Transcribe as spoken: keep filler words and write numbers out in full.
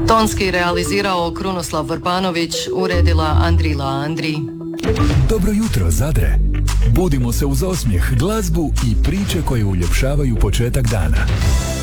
Tonski realizirao Krunoslav Vrpanović, uredila Andrila Andri. Dobro jutro, Zadre. Budimo se uz osmijeh, glazbu i priče koje uljepšavaju početak dana.